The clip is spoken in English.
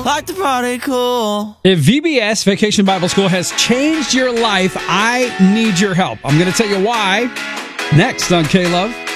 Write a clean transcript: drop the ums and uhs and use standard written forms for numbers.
Like the party cool. If VBS, Vacation Bible School, has changed your life, I need your help. I'm going to tell you why next on K-Love.